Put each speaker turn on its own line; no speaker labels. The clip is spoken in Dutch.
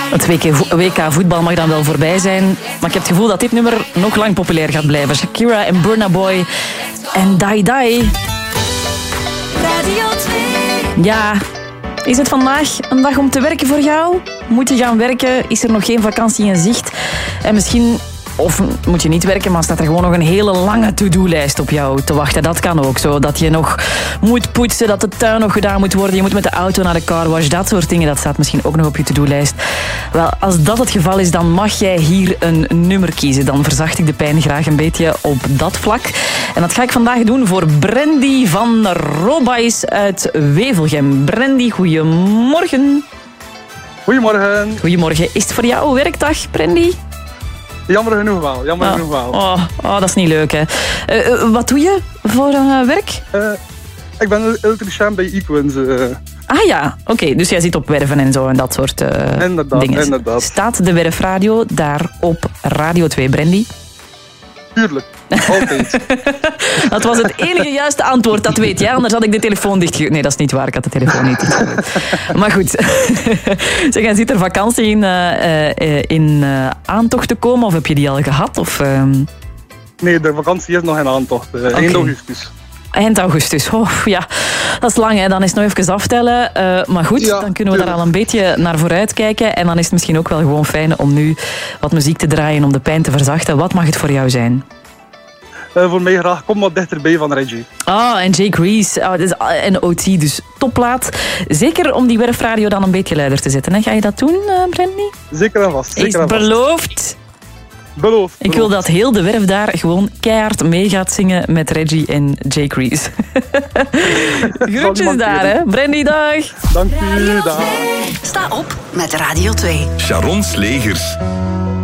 Het WK voetbal mag dan wel voorbij zijn, maar ik heb het gevoel dat dit nummer nog lang populair gaat blijven. Shakira en Burna Boy en Die Die.
Radio 2.
Ja, is het vandaag een dag om te werken voor jou? Moet je gaan werken? Is er nog geen vakantie in zicht? En misschien... Of moet je niet werken, maar staat er gewoon nog een hele lange to-do-lijst op jou te wachten. Dat kan ook zo. Dat je nog moet poetsen, dat de tuin nog gedaan moet worden. Je moet met de auto naar de carwash. Dat soort dingen, dat staat misschien ook nog op je to-do-lijst. Wel, als dat het geval is, dan mag jij hier een nummer kiezen. Dan verzacht ik de pijn graag een beetje op dat vlak. En dat ga ik vandaag doen voor Brandy van Robais uit Wevelgem. Brandy, goedemorgen.
Goedemorgen.
Goedemorgen. Is het voor jou werkdag, Brandy?
Jammer genoeg wel.
Oh, dat is niet leuk, hè. Wat doe je voor werk?
Ik ben elektricien bij Equins.
Ah ja, oké. Dus jij zit op werven en zo en dat soort dingen.
Inderdaad.
Staat de werfradio daar op Radio 2, Brandy?
Tuurlijk, altijd.
Dat was het enige juiste antwoord, dat weet jij. Anders had ik de telefoon dichtgegooid. Nee, dat is niet waar. Ik had de telefoon niet dichtgegooid. Maar goed. Zeg, en zit er vakantie in aantocht te komen? Of heb je die al gehad? Of,
Nee, de vakantie is nog in aantocht. Eind augustus.
Eind augustus. Oh, ja, dat is lang, hè. Dan is het nog even aftellen. Maar goed, ja, dan kunnen we daar al een beetje naar vooruit kijken. En dan is het misschien ook wel gewoon fijn om nu wat muziek te draaien om de pijn te verzachten. Wat mag het voor jou zijn?
Voor mij graag Kom wat dichterbij van Reggie.
En Jake Reese. En OT, dus topplaat. Zeker om die werfradio dan een beetje luider te zetten. Hè? Ga je dat doen, Brandy?
Zeker en vast.
Is beloofd?
Beloofd.
Ik wil dat heel de werf daar gewoon keihard mee gaat zingen met Reggie en Jake Reese. Groetjes daar, hè. Brandy, dag.
Dank u, dag.
Sta op met Radio 2.
Sharon Slegers.